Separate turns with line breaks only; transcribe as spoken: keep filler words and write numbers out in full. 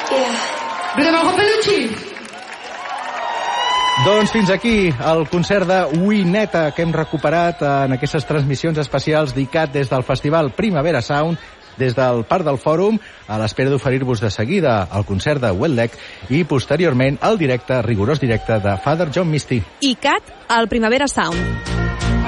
Bruno Pelucci.
Doncs fins aquí el concert de Wineta que hem recuperat en aquestes transmissions especials d'I C A T des del Festival Primavera Sound, des del Parc del Fòrum, a l'espera d'oferir-vos de seguida el concert de Wet Leg i posteriorment el directe, rigorós directe de Father John Misty.
I C A T al Primavera Sound.